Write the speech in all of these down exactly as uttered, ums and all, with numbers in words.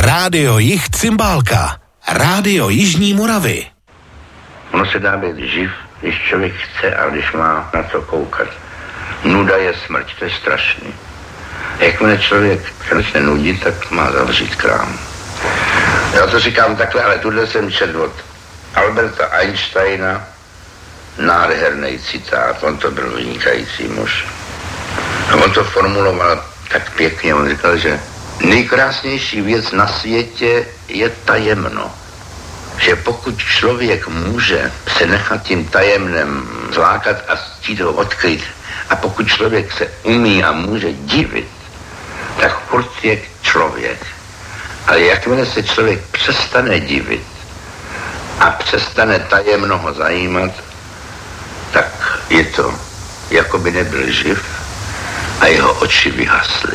Rádio Jih Cymbálka. Rádio Jižní Moravy. Ono se dá být živ, když člověk chce a když má na co koukat. Nuda je smrt, to je strašný. Jakmile člověk se začne nudit, tak má zavřít krám. Já to říkám takhle, ale tuhle jsem četl od Alberta Einsteina, nádherný citát, on to byl vynikající muž. A on to formuloval tak pěkně, on říkal, že nejkrásnější věc na světě je tajemno. Že pokud člověk může se nechat tím tajemnem zlákat a chtít ho odkryt, a pokud člověk se umí a může divit, tak furt je člověk. Ale jakmile se člověk přestane divit a přestane tajemno ho zajímat, tak je to, jako by nebyl živ a jeho oči vyhasly.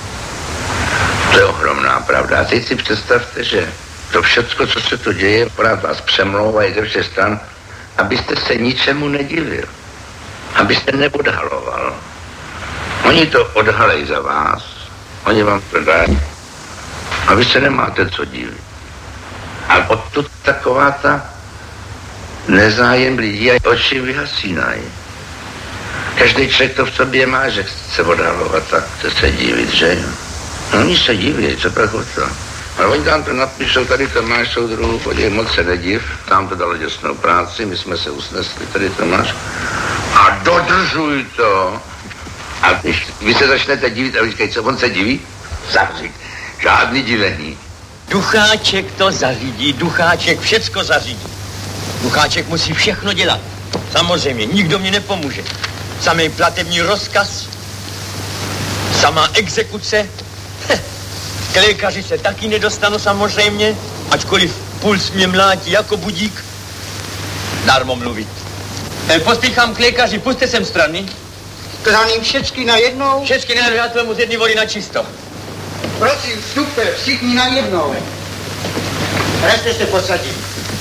To je ohromná pravda. A teď si představte, že to všecko, co se tu děje, pořád vás přemlouvají ze všech stran, abyste se ničemu nedivil. Abyste neodhaloval. Oni to odhalejí za vás. Oni vám to dají. A vy se nemáte co divit. A odtud taková ta nezájem lidí a oči vyhasínají. Každý člověk to v sobě má, že chce odhalovat a chce se divit, že jo. No, oni se diví, co pak o to. Ale oni tam to napíšou, tady to máš soudruhu, podívej, moc se nediv, tam to dalo děsnou práci, my jsme se usnesli, tady to máš. A dodržuj to. A když vy se začnete divit a vy říkají, co on se diví? Zavřít. Žádný divení. Ducháček to zařídí, Ducháček všecko zařídí. Ducháček musí všechno dělat. Samozřejmě, nikdo mi nepomůže. Samý platební rozkaz, samá exekuce. K lékaři se taky nedostanu samozřejmě, ačkoliv puls mě mlátí jako budík. Darmo mluvit. Pospíchám k lékaři, puste sem strany. Kraním všecky najednou? Všecky najednou, já to mu z jedné vody na čisto. Prosím, vstupte, všichni najednou. Rešte se posadit.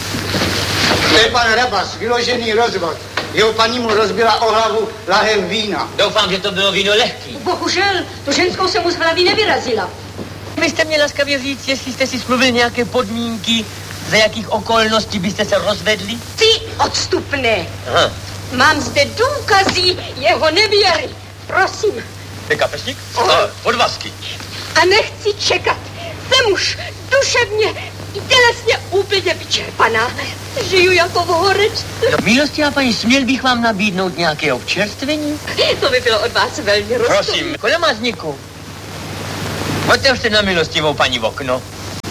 To je pan Rabas, vyložený rozvod. Jeho paní mu rozbila o hlavu lahem vína. Doufám, že to bylo víno lehký. Bohužel, tu ženskou se mu z hlavy nevyrazila. Vy jste mě laskavě říct, jestli jste si smluvili nějaké podmínky, za jakých okolností byste se rozvedli? Ty odstupné. Aha. Mám zde důkazy jeho nevěry. Prosím. Je kapesník? Oh. A, podvazky. A nechci čekat. Jsem už duševně i tělesně úplně vyčerpaná. Žiju jako v horečce. No, milostivá paní, směl bych vám nabídnout nějaké občerstvení? To by bylo od vás velmi rozumné. Prosím, kolemazníku. Otevřte na milostivou paní v okno.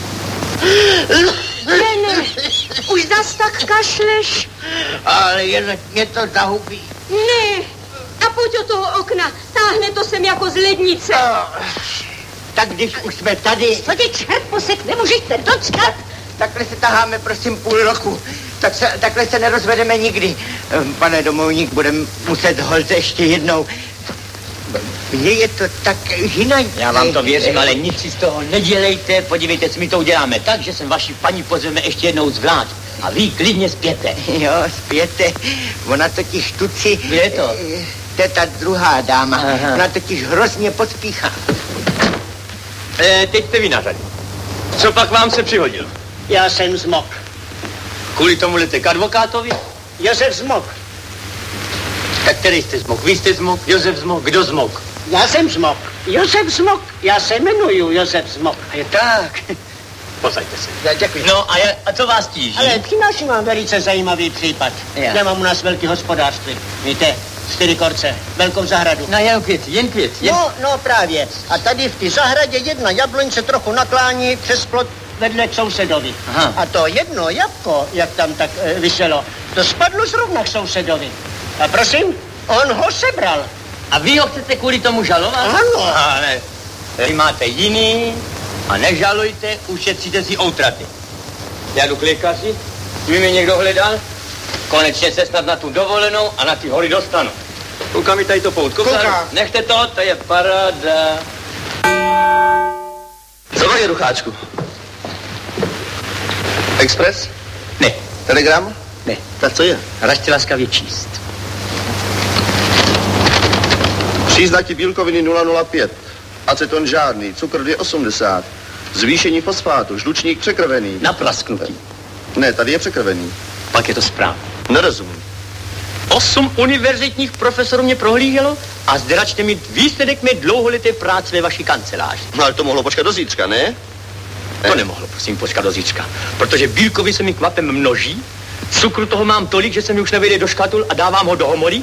Ne, ne, už zas tak kašleš. Ale jen mě to zahubí. Ne, a pojď od toho okna, táhne to sem jako z lednice. Oh, tak když už jsme tady... Co tě čert posek, nemůžete dočkat. Takhle se taháme, prosím, půl roku. Tak se, takhle se nerozvedeme nikdy. Pane domovník, budeme muset holt ještě jednou. Mně je to tak jinak. Já vám to věřím, ale nic si z toho nedělejte. Podívejte, my to uděláme tak, že sem vaši paní pozveme ještě jednou zvlášť. A vy klidně zpěte. Jo, zpěte. Ona totiž tuci... Kde je to? To je ta druhá dáma. Aha. Ona totiž hrozně pospíchá. E, teď jste vy na řadě. Co pak vám se přihodil? Já jsem Zmok. Kvůli tomu jdete k advokátovi? Josef Zmok. Tak který jste Zmok? Vy jste Zmok? Josef Zmok? Kdo Zmok? Já jsem Zmok. Josef Zmok. Já se jmenuju Josef Zmok. A je tak. Posaďte se. Já děkuji. No a, je, a co vás tíží? Ale přináším vám velice zajímavý případ. Já. Já mám u nás velký hospodářství. Víte, čtyři korce, velkou zahradu. No jen květ, jen květ. Jen... No, no právě. A tady v té zahradě jedna jabloň se trochu naklání přes plot vedle k sousedovi. Aha. A to jedno jabko, jak tam tak e, vyselo, to spadlo zrovna k sousedovi. A prosím, on ho sebral. A vy ho chcete kvůli tomu žalovat? Ano. Ale vy máte jiný a nežalujte, ušetříte si outraty. Já jdu k lékaři, by mě někdo hledal, konečně se snad na tu dovolenou a na ty hory dostanu. Kouká mi tady to poutko. Nechte to, to je paráda. Co je, Ducháčku? Express? Ne. Telegram? Ne. Tak co je? Ražte laskavě číst. Příznaky bílkoviny nula nula pět, aceton žádný, cukr dvě osmdesát, Zvýšení fosfátu, žlučník překrvený. Naprasknutí. Ne, tady je překrvený. Pak je to správně. Nerozumím. Osm univerzitních profesorů mě prohlíželo a zde račte mi výsledek mé dlouholeté práce ve vaší kanceláři. No ale to mohlo počkat do zítřka, ne? To nemohlo, prosím, počkat do zítřka. Protože bílkoviny se mi kvapem množí, cukru toho mám tolik, že se mi už nevejde do škatul a dávám ho do homory.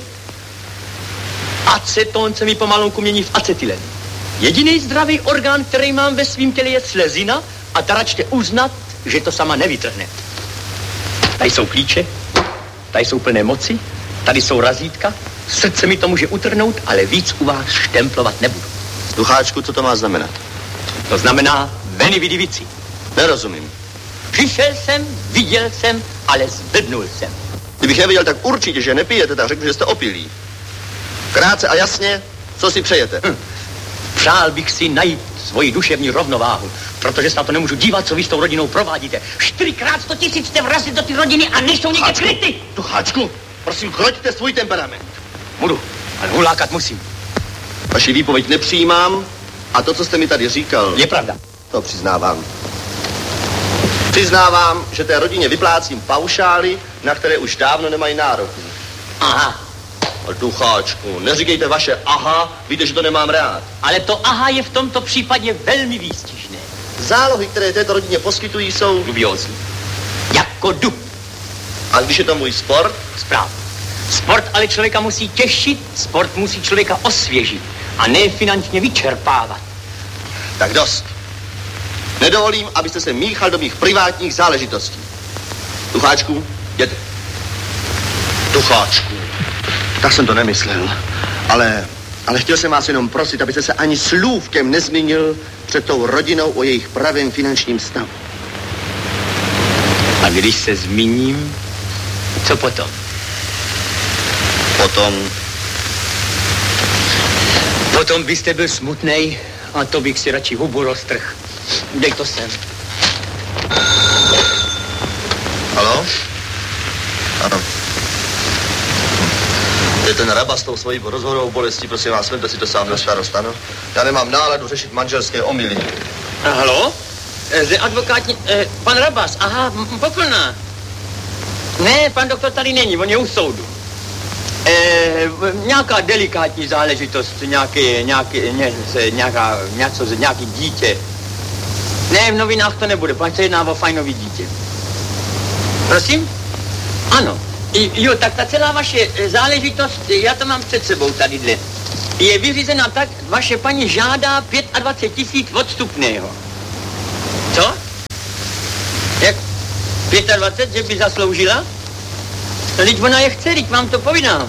Aceton se mi pomalonku mění v acetylen. Jediný zdravý orgán, který mám ve svým těle, je slezina a taračte uznat, že to sama nevytrhne. Tady jsou klíče, tady jsou plné moci, tady jsou razítka, srdce mi to může utrhnout, ale víc u vás štemplovat nebudu. Ducháčku, co to má znamenat? To znamená veni vidi vici. Nerozumím. Přišel jsem, viděl jsem, ale zblbnul jsem. Kdybych neviděl, tak určitě, že nepijete, tak řeknu, že jste opilí. Krátce a jasně, co si přejete? Hm. Přál bych si najít svoji duševní rovnováhu, protože se na to nemůžu dívat, co vy s tou rodinou provádíte. Čtyřikrát sto tisíc jste vrazili do ty rodiny a nejsou někde kryty. Ducháčku, prosím, chroťte svůj temperament. Budu, ale ulákat musím. Vaši výpověď nepřijímám a to, co jste mi tady říkal... Je pravda. To přiznávám. Přiznávám, že té rodině vyplácím paušály, na které už dávno nemají nároky. Aha. Ducháčku, neříkejte vaše aha, víte, že to nemám rád. Ale to aha je v tomto případě velmi výstižné. Zálohy, které této rodině poskytují, jsou... Dubiózní. Jako dub. A když je to můj sport? Správně. Sport ale člověka musí těšit, sport musí člověka osvěžit a ne finančně vyčerpávat. Tak dost. Nedovolím, abyste se míchal do mých privátních záležitostí. Ducháčku, jděte. Ducháčku. Tak jsem to nemyslel. Ale, ale chtěl jsem vás jenom prosit, abyste se ani slůvkem nezmínil před tou rodinou o jejich pravém finančním stavu. A když se zmíním, co potom? Potom... Potom byste byl smutnej a to bych si radši hubu roztrh. Dej to sem. Haló? Ano. To je ten Raba s tou svojí rozhodovou bolestí, prosím vás, vemte si to sám na starost, ano? Já nemám náladu řešit manželské omyly. A halo? Zde advokátní... Eh, pan Rabas, aha, poplná. Ne, pan doktor tady není, on je u soudu. Eh, nějaká delikátní záležitost, nějaký, nějaký, ně, se, nějaká, něco, nějaký dítě. Ne, v novinách to nebude, pak se jedná o fajnový dítě. Prosím? Ano. I, jo, tak ta celá vaše záležitost, já to mám před sebou tadyhle. Je vyřízena tak, vaše paní žádá dvacet pět tisíc odstupného. Co? Jak? dvacet pět, že by zasloužila? No, teď ona je chce, teď vám to povídám.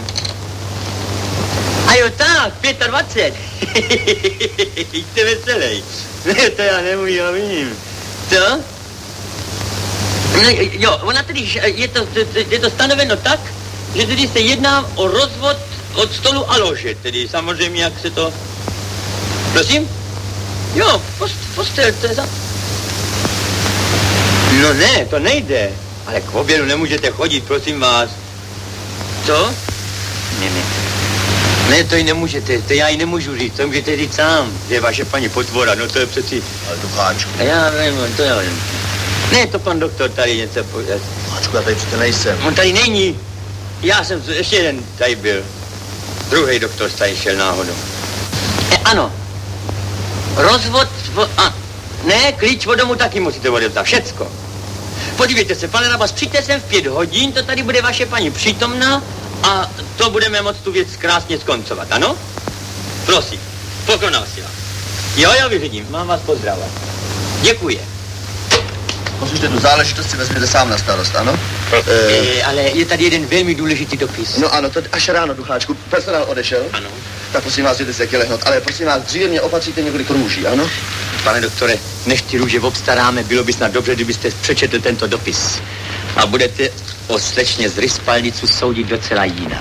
A jo, tak, dvacet pět. Jste veselej. Ne, to já nemůžu, já vím. Co? No, jo, ona tedy, je to, je to stanoveno tak, že tedy se jedná o rozvod od stolu a lože, tedy samozřejmě, jak se to... Prosím? Jo, post, postel, to je za... No ne, to nejde, ale k obědu nemůžete chodit, prosím vás. Co? Ne, ne. Ne, to ji nemůžete, to já ji nemůžu říct, to můžete říct sám, že je vaše paní potvora, no to je přeci... Ale Ducháčku. A já vím, to já vím. Ne, to pan doktor tady něco povědět. Ducháčku, já tady přece nejsem. On tady není. Já jsem, ještě jeden tady byl. Druhý doktor tady šel náhodou. E, ano. Rozvod, vo, a, ne, klíč od domu taky musíte odevzdat, všecko. Podívejte se, pane Rabas, přijďte sem v pět hodin, to tady bude vaše paní přítomná a to budeme moct tu věc krásně skoncovat, ano? Prosím, pokonal si vás. Jo, já vyřídím, mám vás pozdravovat. Děkuji. Poslyšte, tu záležitost si vezměte sám na starost, ano? E, ale je tady jeden velmi důležitý dopis. No ano, to až ráno, Ducháčku. Personál odešel. Ano. Tak prosím vás, jděte se lehnout. Ale prosím vás, dříve mě opatříte několik růží, ano? Pane doktore, než ty růže obstaráme, bylo by snad dobře, kdybyste přečetl tento dopis. A budete o slečně z Ryspalnicu soudit docela jinak.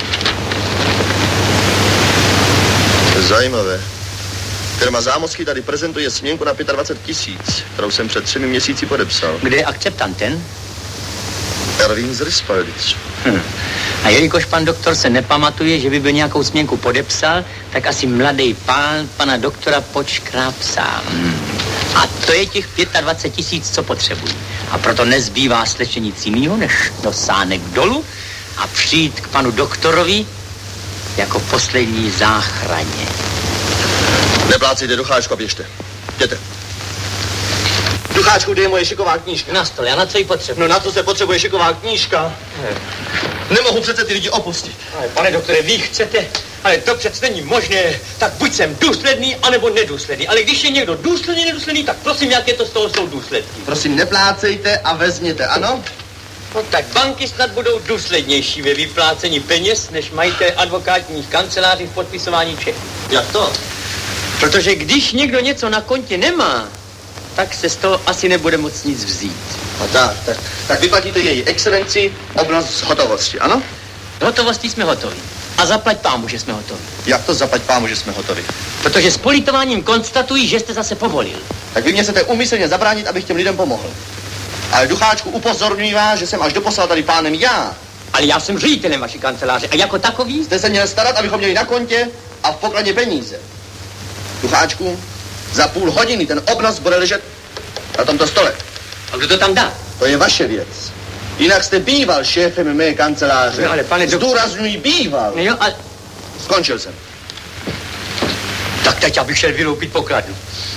Zajímavé. Firma Zámocký tady prezentuje směnku na dvacet pět tisíc, kterou jsem před třemi měsíci podepsal. Kde je akceptanten? Ervín z Ryspalnic. Hm. A jelikož pan doktor se nepamatuje, že by byl nějakou směnku podepsal, tak asi mladý pán pana doktora počkrápsá. Hm. A to je těch dvacet pět tisíc, co potřebují. A proto nezbývá slečně nic jinýho, než dosáhnout dolů a přijít k panu doktorovi jako poslední záchraně. Neplácejte, Ducháčku, a běžte. Jděte. Ducháčku, kde je moje šiková knížka? Na stole, a na co ji potřebuji? No na co se potřebuje šiková knížka? Ne. Nemohu přece ty lidi opustit. Ale pane doktore, vy chcete, ale to přece není možné, tak buď jsem důsledný, anebo nedůsledný. Ale když je někdo důsledný, nedůsledný, tak prosím, jaké to z toho jsou důsledky. Prosím, neplácejte a vezměte, ano? No tak banky snad budou důslednější ve vyplácení peněz, než majitel advokátních kanceláří v podpisování čeků. Jak to? Protože když někdo něco na kontě nemá, tak se z toho asi nebude moc nic vzít. No tak, tak, tak vyplatíte její excelenci obnos z hotovosti, ano? Z hotovosti jsme hotovi. A zaplať pámu, že jsme hotovi. Jak to zaplať pámu, že jsme hotovi? Protože s politováním konstatují, že jste zase povolil. Tak vy mě chcete úmyslně zabránit, abych těm lidem pomohl. Ale Ducháčku, upozorňuji vás, že jsem až doposlal tady pánem já. Ale já jsem ředitelem vaší kanceláře a jako takový... Jste se měl starat, abychom měli na kontě a v pokladně peníze. Ducháčku, za půl hodiny ten obnos bude ležet na tomto stole. A kdo to tam dá? To je vaše věc. Jinak jste býval šéfem mé kanceláře. No, ale pane doktor... Zdůrazňuji, býval. No jo, ale... Skončil jsem. Tak teď já bych šel vyloupit pokladu.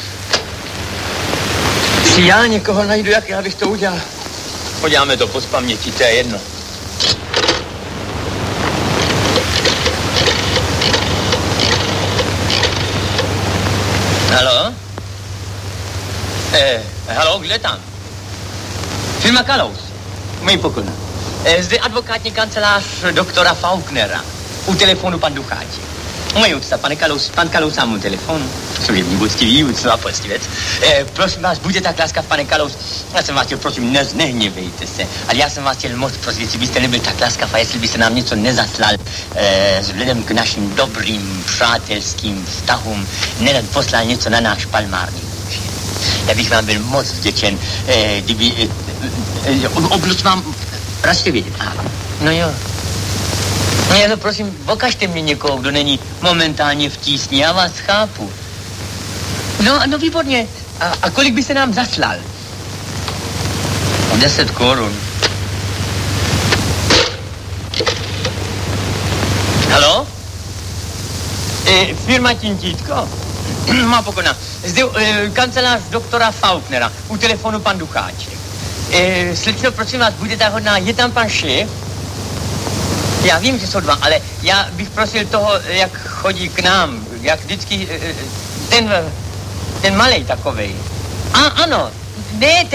Si já někoho najdu, jak já bych to udělal. Podíváme to po paměti, to je jedno. Haló? Eh, haló, kde tam? Firma Kalous. Můj poklad. Eh, zde advokátní kancelář doktora Faulknera. U telefonu pan Ducháček. Můj úcta, pane Kalous, pan Kalous má můj telefon. Služební úctivý, úctová poctivec. Eh, prosím vás, buďte tak laskav, pane Kalous. Já jsem vás chtěl, prosím, ne, nehněvejte se. Ale já jsem vás chtěl moc prosit, jestli byste nebyl tak laskav a jestli byste nám něco nezaslal eh, vzhledem k našim dobrým přátelským vztahům, nerad poslal něco na náš palmární účet. Já bych vám byl moc vděčen, eh, kdyby... Eh, eh, oblus vám... Radši vědět. Ah, no jo. No já to prosím, pokažte mě někoho, kdo není momentálně v tísni, já vás chápu. No, no výborně. A, a kolik byste nám zaslal? Deset korun. Haló? E, firma Tintítko? Má pokona. Zde e, kancelář doktora Faulknera. U telefonu pan Ducháček. E, slečno, prosím vás, buďte tak hodná, je tam pan šéf? Já vím, že jsou dva, ale já bych prosil toho, jak chodí k nám, jak vždycky, ten, ten malej takovej. A ano, ne,